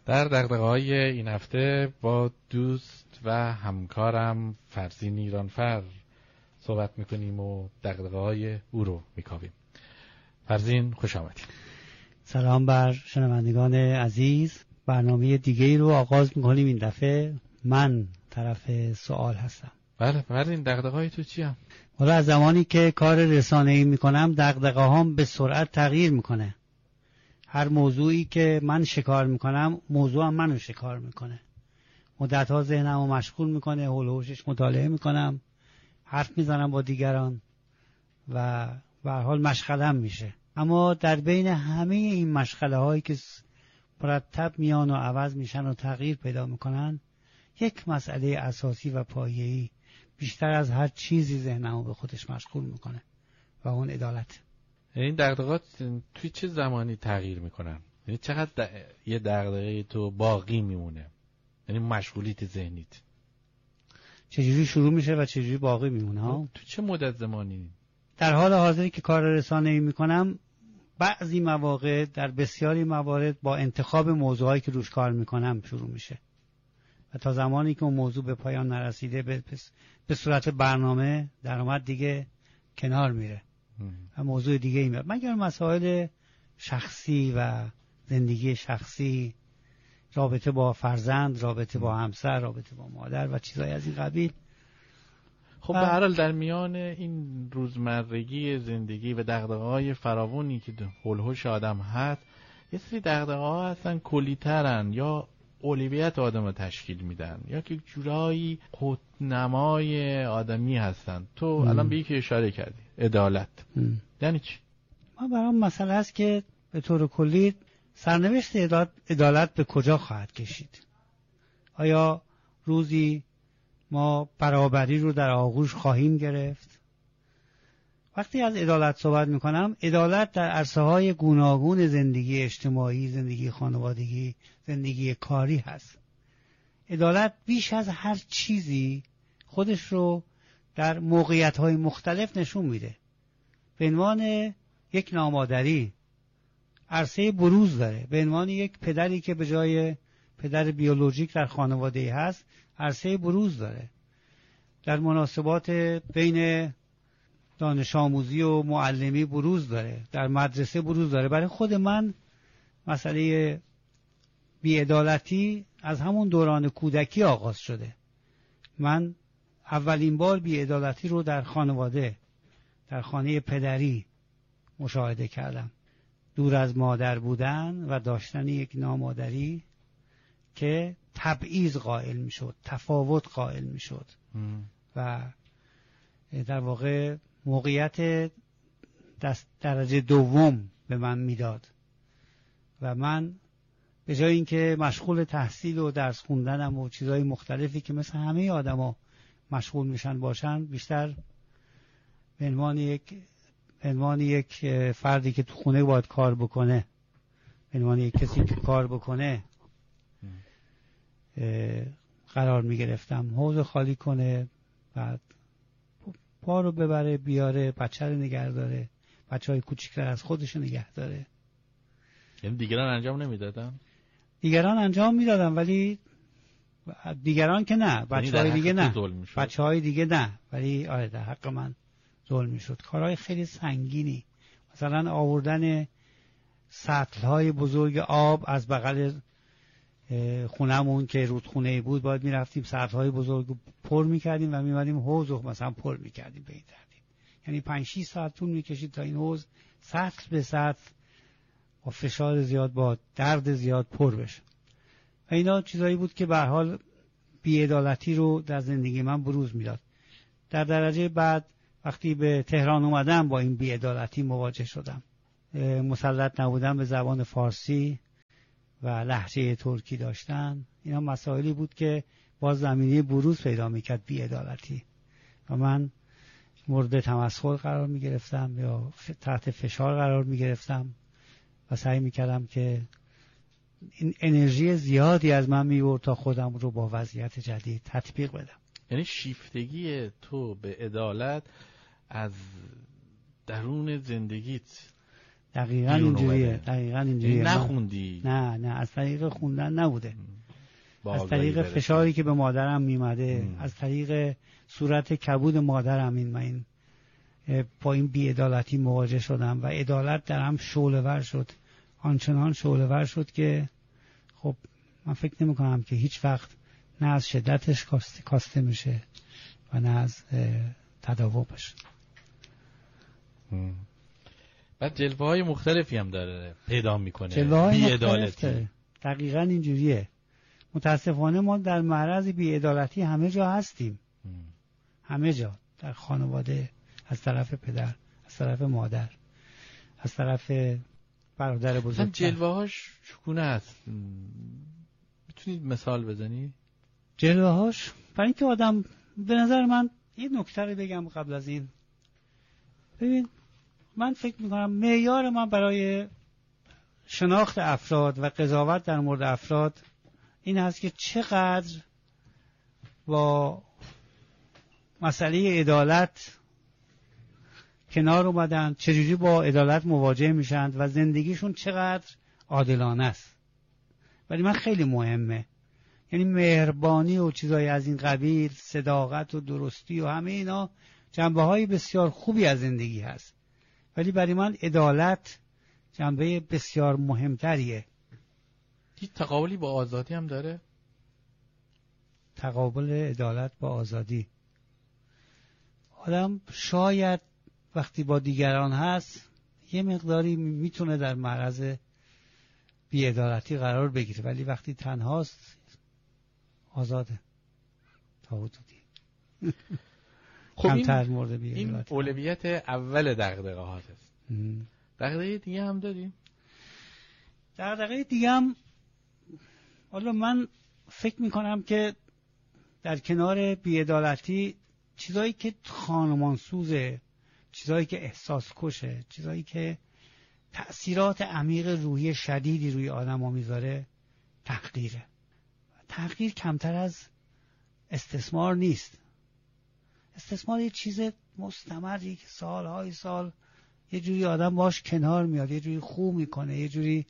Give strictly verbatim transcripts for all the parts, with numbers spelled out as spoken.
در دغدغه‌های این هفته با دوست و همکارم فرزین ایرانفر صحبت میکنیم و دغدغه‌های او رو میکاویم. فرزین خوش آمدید. سلام بر شنوندگان عزیز. برنامه دیگه‌ای رو آغاز میکنیم. این دفعه من طرف سوال هستم. بله فرزین، دغدغه‌های تو چی هم؟ حالا از زمانی که کار رسانه‌ای میکنم دغدغه‌هام به سرعت تغییر میکنه. هر موضوعی که من شکار میکنم موضوع هم منو شکار میکنه. مدت‌ها ذهنمو مشغول میکنه، هول و هوشش مطالعه میکنم، حرف میزنم با دیگران و به هر حال مشغله‌ام میشه. اما در بین همه این مشغله هایی که مرتب میان و عوض میشن و تغییر پیدا میکنن، یک مسئله اساسی و پایه‌ای بیشتر از هر چیزی ذهنمو به خودش مشغول میکنه و اون عدالت. این دغدغه‌ات توی چه زمانی تغییر میکنن؟ یعنی چقدر د... یه دغدغه تو باقی میمونه؟ یعنی مشغولیت ذهنیت چجوری شروع میشه و چجوری باقی میمونه ها؟ تو چه مدت زمانی؟ در حال حاضری که کار رسانه‌ای میکنم، بعضی مواقع در بسیاری موارد با انتخاب موضوعایی که روش کار میکنم شروع میشه و تا زمانی که اون موضوع به پایان نرسیده به, به صورت برنامه در اومد دیگه کنار میره و موضوع دیگه ای میاد. مگر مسائل شخصی و زندگی شخصی، رابطه با فرزند، رابطه با همسر، رابطه با مادر و چیزای از این قبیل. خب به هر حال در میان این روزمرگی زندگی و دغدغه‌های فراوانی که هول و هوش آدم هست، یه سری دغدغه‌ها هستن کلی‌ترن یا اولویت آدم رو تشکیل میدن یا که جورایی قطب‌نمای آدمی هستن. تو ام. الان به یکی اشاره کردی، عدالت. ام. یعنی چی؟ ما برام مسئله است که به طور کلی سرنوشت عدالت, عدالت به کجا خواهد کشید؟ آیا روزی ما برابری رو در آغوش خواهیم گرفت؟ وقتی از عدالت صحبت میکنم، عدالت در عرصه‌های گوناگون زندگی اجتماعی، زندگی خانوادگی، زندگی کاری هست. عدالت بیش از هر چیزی خودش رو در موقعیت‌های مختلف نشون میده. به عنوان یک نامادری عرصه بروز داره، به عنوان یک پدری که به جای پدر بیولوژیک در خانواده هست عرصه بروز داره، در مناسبات بین دانش آموزی و معلمی بروز داره، در مدرسه بروز داره. برای خود من مسئله بی‌عدالتی از همون دوران کودکی آغاز شده. من اولین بار بی‌عدالتی رو در خانواده، در خانه پدری مشاهده کردم. دور از مادر بودن و داشتن یک نامادری که تبعیض قائل میشد، تفاوت قائل میشد و در واقع موقعیت دست درجه دوم به من میداد و من به جای اینکه مشغول تحصیل و درس خوندنم و چیزهای مختلفی که مثل همه آدما مشغول میشن باشن، بیشتر به عنوان یک به عنوان یک فردی که تو خونه باید کار بکنه، به عنوان یک کسی که کار بکنه قرار می گرفتم. حوض خالی کنه، بعد پا رو ببره بیاره، بچه رو نگه داره، بچه های کوچیکتر از خودش نگه داره. یعنی دیگران انجام نمی دادن؟ دیگران انجام می دادن ولی دیگران که نه، بچه های دیگه نه، بچه های دیگه نه، ولی آره در حق من ظلم می شد. کارهای خیلی سنگینی، مثلا آوردن سطل‌های بزرگ آب از بغل خونمون که رودخونه بود، باید می رفتیم سطل‌های بزرگ پر می کردیم و می مدیم حوض رو مثلا پر می کردیم به این ترتیب. یعنی پنج شش ساعت طول می کشید تا این حوض سطل به سطل با فشار زیاد، با درد زیاد پر بشه. و اینا چیزایی بود که به هر حال بی‌عدالتی رو در زندگی من بروز میداد. در درجه بعد وقتی به تهران اومدم با این بی‌عدالتی مواجه شدم. مسلط نبودم به زبان فارسی و لهجه ترکی داشتن. اینا مسائلی بود که باز زمینه بروز پیدا میکرد بی‌عدالتی و من مورد تمسخر قرار میگرفتم یا تحت فشار قرار میگرفتم و سعی میکردم که این انرژی زیادی از من میبرد تا خودم رو با وضعیت جدید تطبیق بدم. یعنی شیفتگی تو به عدالت از درون زندگیت دقیقاً اینجوریه. دقیقاً اینجوریه. نخوندی؟ نه نه از طریق خوندن نبوده، از طریق فشاری که به مادرم میمده، از طریق صورت کبود مادرم این من با این بی‌عدالتی مواجه شدم و عدالت در هم شعله‌ور شد، آنچنان شعله‌ور شد که خب من فکر نمی کنم که هیچ وقت نه از شدتش کاسته, کاسته میشه و نه از تداومش. بعد جلوه های مختلفی هم داره پیدا میکنه، جلوه های بی‌عدالتی دقیقاً اینجوریه. متاسفانه ما در معرض بی‌عدالتی همه جا هستیم، همه جا، در خانواده، از طرف پدر، از طرف مادر، از طرف برادر بزرگتر. جلوه هاش چگونه است؟ میتونید مثال بزنی؟ جلوه هاش برای اینکه آدم، به نظر من یه نکته رو بگم قبل از این. ببین من فکر میکنم معیار من برای شناخت افراد و قضاوت در مورد افراد این هست که چقدر با مسئله عدالت کنار اومدن، چجوری با عدالت مواجه میشن و زندگیشون چقدر عادلانه است. ولی من خیلی مهمه، یعنی مهربانی و چیزای از این قبیل، صداقت و درستی و همه اینا جنبه های بسیار خوبی از زندگی هست، ولی برای من عدالت جنبه بسیار مهمتریه. هیچ تقابلی با آزادی هم داره؟ تقابل عدالت با آزادی، آدم شاید وقتی با دیگران هست یه مقداری میتونه در معرض بی‌عدالتی قرار بگیره، ولی وقتی تنهاست آزاده تا حدودی. خب کمتر مورد بی‌عدالتی. این اولویت اول دغدغه‌هات است. دغدغه دیگه هم داری؟ دغدغه دیگه هم حالا من فکر میکنم که در کنار بی‌عدالتی چیزایی که خانمانسوزه، چیزایی که احساس کشه، چیزایی که تأثیرات عمیق روحی شدیدی روی آدم ها میذاره، تحقیره. تحقیر کمتر از استثمار نیست. استثمار یه چیز مستمری که سالهای سال یه جوری آدم باش کنار میاد، یه جوری خو میکنه، یه جوری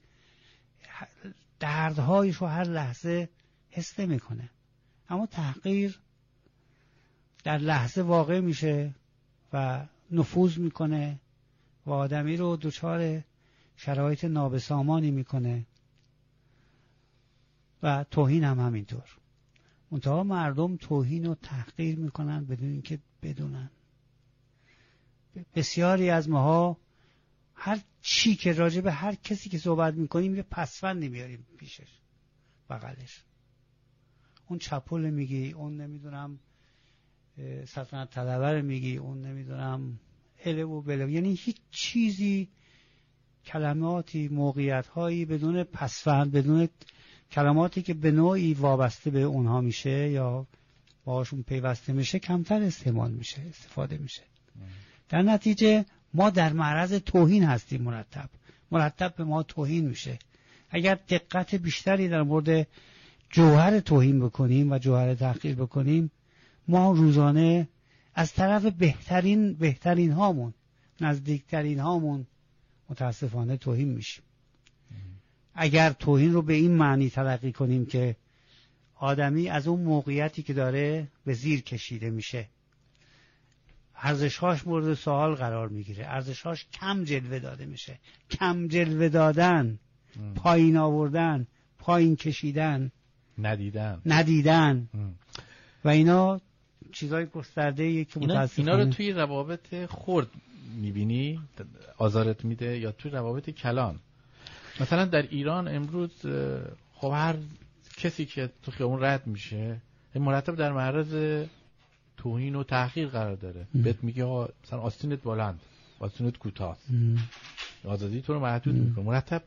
دردهایش رو هر لحظه حس میکنه. اما تحقیر در لحظه واقع میشه و نفوذ میکنه و آدمی رو دچار شرایط نابسامانی میکنه و توهین هم همینطور. منتها مردم توهین و تحقیر میکنن بدون اینکه بدونن. بسیاری از ماها هر چی که راجع به هر کسی که صحبت میکنیم یه پسوندی میاریم پیشش، بغلش. اون چپول میگی، اون نمیدونم سلطنت طلبه میگی، اون نمیدونم اله و بله، یعنی هیچ چیزی، کلماتی، موقعیت‌هایی بدون پسوند، بدون کلماتی که به نوعی وابسته به اونها میشه یا باهاشون پیوسته میشه کمتر استعمال میشه، استفاده میشه. در نتیجه ما در معرض توهین هستیم، مرتب مرتب به ما توهین میشه. اگر دقت بیشتری در مورد جوهر توهین بکنیم و جوهر تحقیر بکنیم، ما روزانه از طرف بهترین بهترین هامون، نزدیکترین هامون متاسفانه توهین میشیم. اگر توهین رو به این معنی تلقی کنیم که آدمی از اون موقعیتی که داره به زیر کشیده میشه، ارزش‌هاش مورد سوال قرار میگیره، ارزش‌هاش کم جلوه داده میشه. کم جلوه دادن، ام. پایین آوردن، پایین کشیدن، ندیدن ندیدن ام. و اینا چیزای گسترده‌ایه که متاسفانه اینا رو توی روابط خرد میبینی آزارت میده یا توی روابط کلان؟ مثلا در ایران امروز خب هر کسی که تو خیابون رد میشه مرتب در معرض توهین و تحقیر قرار داره. بهت میگه مثلا آستینت بلند، آستینت کوتاه، آزادی تو رو محدود میکنه مرتب.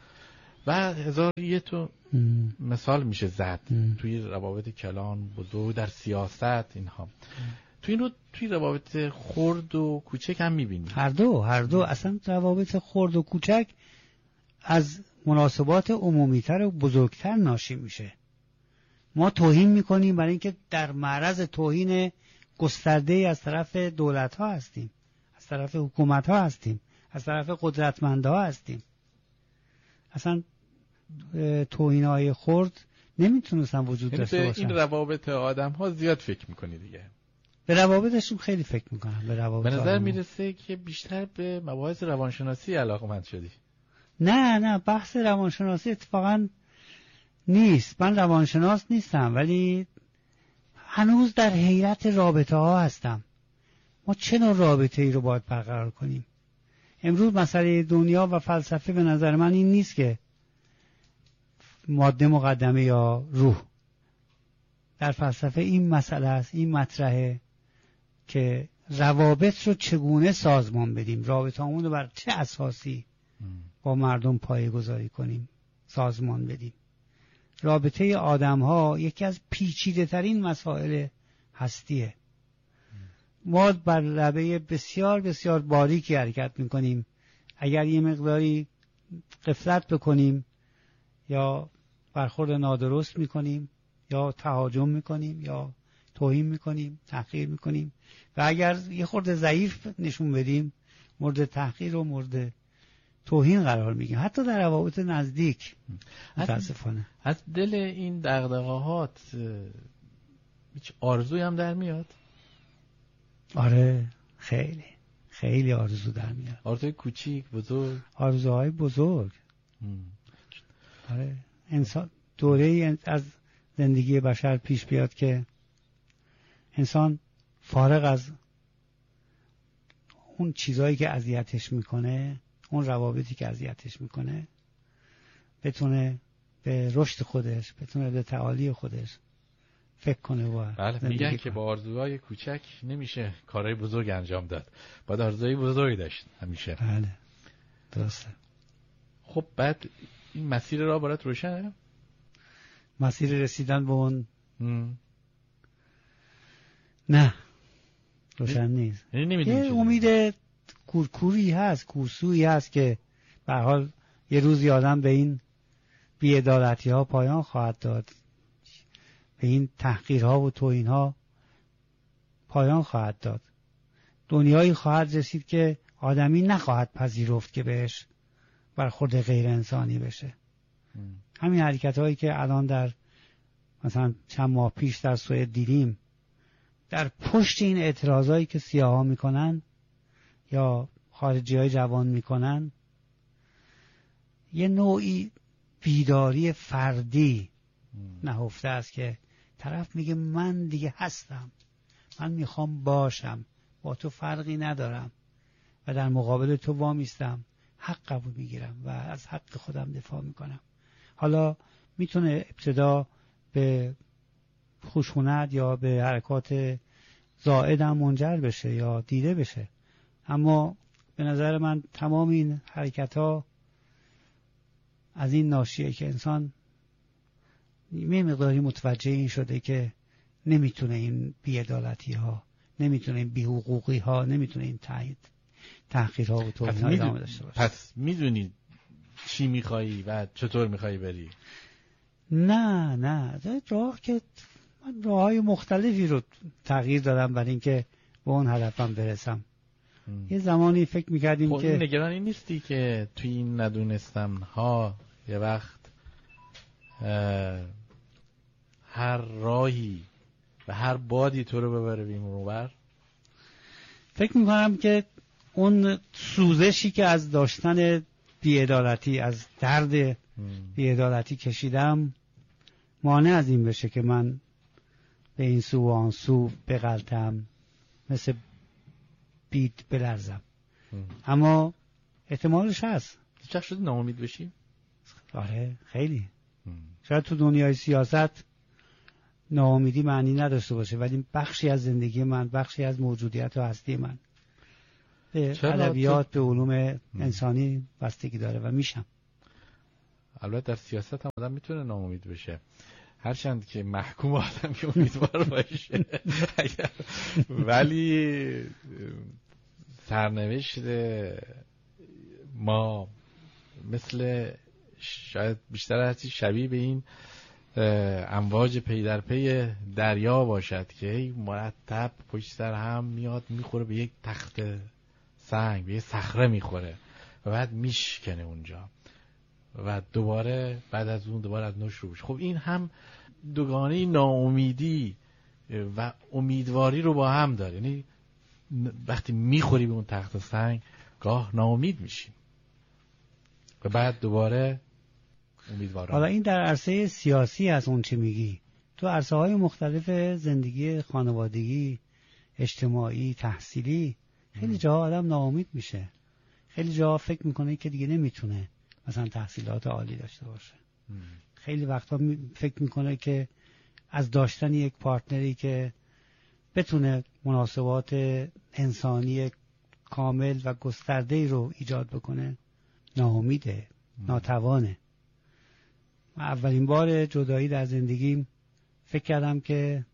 و هزار یه تو مثال میشه زد ام. توی روابط کلان بزرگ، در سیاست، اینها. توی این رو توی روابط خرد و کوچک هم میبینی؟ هر دو هر دو اصلا روابط خرد و کوچک از مناسبات عمومیتر و بزرگتر ناشی میشه. ما توهین میکنیم برای اینکه در معرض توهین گسترده از طرف دولت ها هستیم، از طرف حکومت ها هستیم، از طرف قدرتمند ها هستیم. اصلا توهین‌های خرد نمیتونستن وجود داشته باشن. این روابط آدم ها زیاد فکر میکنی دیگه؟ به روابطشون خیلی فکر میکنم. به روابط به نظر میرسه که بیشتر به مباحث روانشناسی علاقه‌مند شدی. نه نه بحث روانشناسی اتفاقا نیست. من روانشناس نیستم ولی هنوز در حیرت رابطه ها هستم. ما چه نوع رابطه ای رو باید برقرار کنیم؟ امروز مسئله دنیا و فلسفه به نظر من این نیست که ماده مقدمه یا روح. در فلسفه این مسئله است، این مطرحه که روابط رو چگونه سازمان بدیم، رابطه‌مون رو بر چه اساسی با مردم پایه گذاری کنیم، سازمان بدیم. رابطه آدم ها یکی از پیچیده ترین مسائل هستیه. ما بر لبه بسیار بسیار باریکی حرکت میکنیم. اگر یه مقداری غفلت بکنیم یا برخورد نادرست میکنیم یا تهاجم میکنیم یا توهین میکنیم، تحقیر میکنیم و اگر یه خورده ضعیف نشون بدیم مورد تحقیر و مورد توهین قرار میگیم، حتی در روابط نزدیک. متاسفانه از دل این دغدغه‌هات هیچ آرزویی هم در میاد؟ آره خیلی خیلی آرزو در میاد. آرزوی کوچیک بزرگ؟ آرزوهای بزرگ. آره انسان دوره از زندگی بشر پیش بیاد که انسان فارغ از اون چیزایی که اذیتش میکنه، اون روابطی که اذیتش میکنه، بتونه به رشد خودش، بتونه به تعالی خودش فکر کنه و بله میگن که با آرزوهای کوچک نمیشه کارهای بزرگ انجام داد، باید آرزوهای بزرگی داشت همیشه. بله درسته. خب بعد این مسیر راه برات روشنه؟ مسیر رسیدن به اون م. نه روشن نیست. یه امید کورکوری هست، کورسویی هست که به هر حال یه روزی آدم به این بی‌عدالتی ها پایان خواهد داد، به این تحقیرها و توهینها پایان خواهد داد. دنیایی خواهد رسید که آدمی نخواهد پذیرفت که بهش برخورد غیر انسانی بشه. ام. همین حرکت هایی که الان در مثلا چند ماه پیش در سوئد دیدیم، در پشت این اعتراضایی که سیاها میکنن یا خارجی های جوان میکنن یه نوعی بیداری فردی نهفته است که طرف میگه من دیگه هستم، من میخوام باشم، با تو فرقی ندارم و در مقابل تو وامیستم، حقمو میگیرم و از حق خودم دفاع میکنم. حالا میتونه ابتدا به خشونت یا به حرکات زائد هم منجر بشه یا دیده بشه، اما به نظر من تمام این حرکت ها از این ناشیه که انسان یه مقداری متوجه این شده که نمیتونه این بی‌عدالتی ها، نمیتونه این بی‌حقوقی ها، نمیتونه این تایید تحقیرها و توهین‌ها ادامه داشته باشه. پس میدونی چی میخوایی و چطور میخوایی بری؟ نه نه راه که من راههای مختلفی رو تغییر دادم برای اینکه به اون هدفم برسم. ام. یه زمانی فکر میکردیم که نگرانی نیستی که توی این ندونستم ها یه وقت هر راهی و هر بادی تو رو ببره بیرون؟ فکر میکنم که اون سوزشی که از داشتن بی‌عدالتی، از درد بی‌عدالتی کشیدم مانع از این بشه که من به این سو و آن سو بغلطم، مثل بید بلرزم. اما احتمالش هست. چه شده ناامید بشی؟ آره خیلی. شاید تو دنیای سیاست ناامیدی معنی نداشته باشه، ولی بخشی از زندگی من، بخشی از موجودیت و هستی من به ادبیات، به علوم انسانی بستگی داره و میشم. البته در سیاست هم آدم میتونه ناامید بشه، هرچند که محکوم آدم که امیدوار باشه ولی سرنوشت ما مثل شاید بیشتر هستی شبیه به این امواج پی در پی دریا باشد که هی مرتب پشت سر هم میاد میخوره به یک تخت سنگ، به یک صخره میخوره و بعد میشکنه اونجا. و دوباره بعد از اون دوباره از نو شروع بشه. خب این هم دوگانه ناامیدی و امیدواری رو با هم داره. یعنی وقتی میخوری به اون تخت سنگ گاه ناامید میشی و بعد دوباره امیدوارم. حالا این در عرصه سیاسی از اون چی میگی؟ تو عرصه های مختلف زندگی خانوادگی، اجتماعی، تحصیلی خیلی جا آدم ناامید میشه. خیلی جا فکر میکنه که دیگه نمیتونه مثلا تحصیلات عالی داشته باشه. ام. خیلی وقتا فکر میکنه که از داشتن یک پارتنری که بتونه مناسبات انسانی کامل و گسترده‌ای رو ایجاد بکنه ناامیده، ناتوانه. من اولین بار جدایی در زندگیم فکر کردم که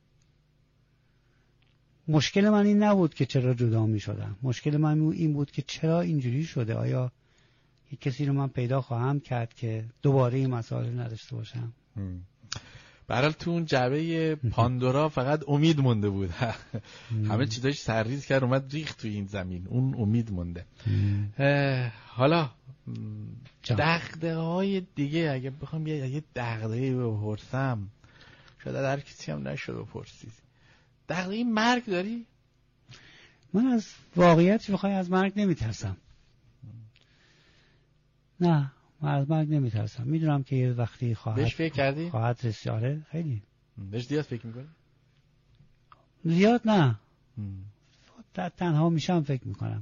مشکل من این نبود که چرا جدا می شدم. مشکل من این بود که چرا اینجوری شده. آیا یک کسی رو من پیدا خواهم کرد که دوباره این مسائل نداشته باشم؟ برحال تو اون جعبه پاندورا فقط امید مونده بود. همه چیزاش سرریز کرد اومد ریخت تو این زمین. اون امید مونده. حالا دغدغه های دیگه اگه بخوام یه دغدغه‌ای بپرسم، شاید هر کسی هم نشه بپرسید، دغدغه مرگ داری؟ من از واقعیت بخوای از مرگ نمیترسم. نه، من از مرگ نمیترسم. میدونم که یه وقتی خواهد بهش فکر کردی؟ خواهد رسیاره. خیلی بهش زیاد فکر میکنی؟ زیاد نه. تا تنها میشم فکر میکنم.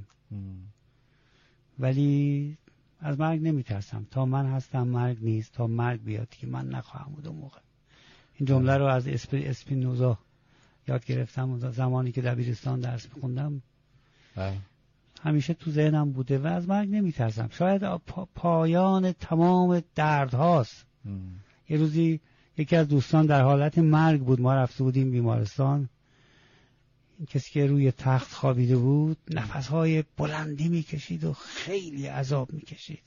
ولی از مرگ نمیترسم. تا من هستم مرگ نیست، تا مرگ بیاد که من نخواهم بود اون موقع. این جمله رو از اسپینوزا یاد گرفتم زمانی که دبیرستان درس میخوندم. همیشه تو ذهنم بوده و از مرگ نمیترسم. شاید پا پایان تمام درد هاست. یه روزی یکی از دوستان در حالت مرگ بود، ما رفته بودیم بیمارستان. این کسی که روی تخت خوابیده بود نفسهای بلندی میکشید و خیلی عذاب میکشید.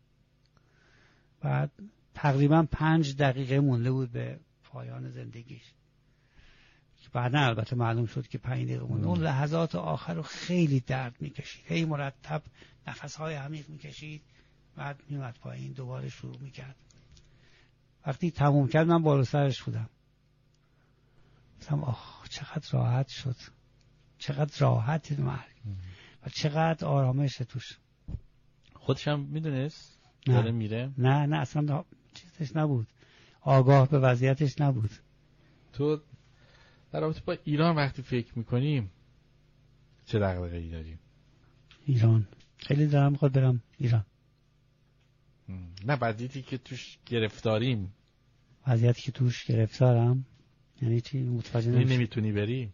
بعد تقریبا پنج دقیقه مونده بود به پایان زندگیش. بعدا البته معلوم شد که پنج دقیقه مونده. اون لحظات آخر رو خیلی درد میکشید، هی مرتب نفسهای عمیق میکشید، بعد میومد پایین دوباره شروع میکرد. وقتی تموم کرد من بالا سرش بودم، گفتم آخ چقدر راحت شد، چقدر راحت مرگ و چقدر آرامش توش. خودش هم میدونست داره میره؟ نه نه اصلا چیزش نبود، آگاه به وضعیتش نبود. تو در رابطه با ایران وقتی فکر میکنیم چه دغدغه‌ای داریم؟ ایران خیلی دارم میخواد برم ایران. نه وضعیتی که توش گرفتاریم. وضعیتی که توش گرفتارم یعنی چی؟ متوجه نمیشم. نمیتونی بری؟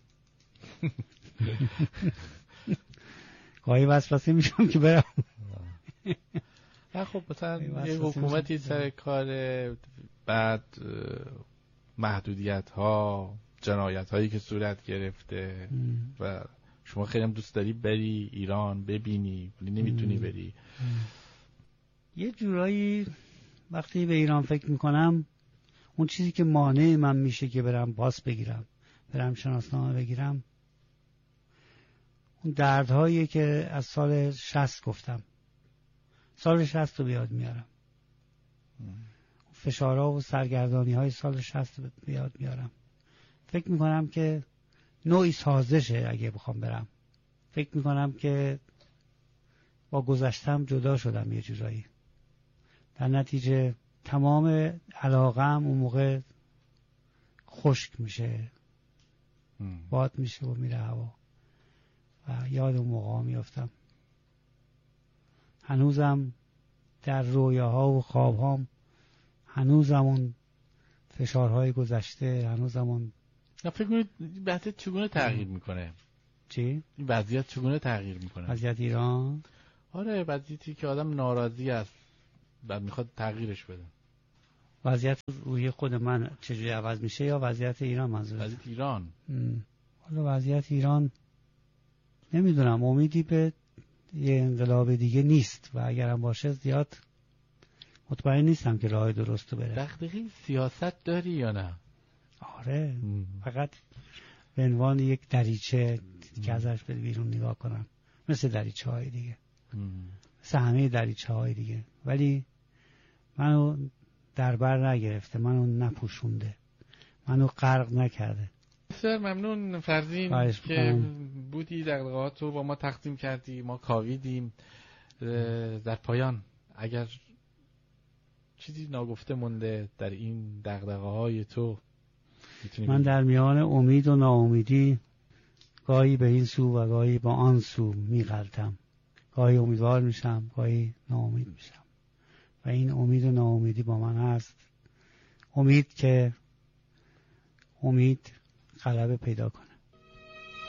گاهی وسوسه میشم که برم. نه خب مثلا یه حکومتی سر کار، بعد محدودیت ها، جنایت هایی که صورت گرفته ام. و شما خیلی هم دوست داری بری ایران ببینی ولی نمیتونی ام. بری. ام. یه جورایی وقتی به ایران فکر میکنم اون چیزی که مانع من میشه که برم پاس بگیرم، برم شناسنامه بگیرم، اون دردهایی که از سال شصت گفتم، سال شصت رو بیاد میارم، فشارها و سرگردانی های سال شصت رو بیاد میارم. فکر میکنم که نوعی سازشه اگه بخوام برم. فکر میکنم که با گذشتم جدا شدم یه جورایی، در نتیجه تمام علاقم اون موقع خشک میشه، باد میشه و میره هوا و یاد اون موقع میافتم. هنوزم در رویاها و خوابهام هنوزم اون فشارهای گذشته، هنوزم اون. فکر کنید وضعیت چگونه تغییر میکنه؟ چی؟ این وضعیت چگونه تغییر میکنه؟ وضعیت ایران؟ آره وضعیتی که آدم ناراضی است بعد میخواد تغییرش بده. وضعیت روی خود من چجوری عوض میشه یا وضعیت ایران منظورت؟ وضعیت ایران. حالا وضعیت ایران نمیدونم، امیدی به یه انقلاب دیگه نیست و اگرم باشه زیاد مطمئن نیستم که راه درست رو بره. دغدغه سیاست داری یا نه؟ آره ام. فقط به عنوان یک دریچه ام. که ازش به بیرون نگاه کنم، مثل دریچه های دیگه ام. مثل همه دریچه های دیگه، ولی منو در بر نگرفته، منو نپوشونده، منو غرق نکرده. بسیار ممنون فرزین که بودی، دغدغه‌هات رو با ما تقسیم کردی، ما کاویدیم. در پایان اگر چیزی ناگفته مونده در این دغدغه‌های تو، من در میان امید و ناامیدی گاهی به این سو و گاهی با آن سو میغلطم، گاهی امیدوار میشم، گاهی ناامید میشم و این امید و ناامیدی با من هست. امید که امید غلبه پیدا کنه.